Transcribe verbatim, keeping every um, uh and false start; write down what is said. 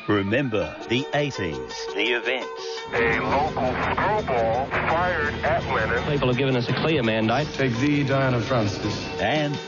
Remember the eighties, the events. A local screwball fired at Lennon. People have given us a clear mandate. Take thee, Diana Francis. And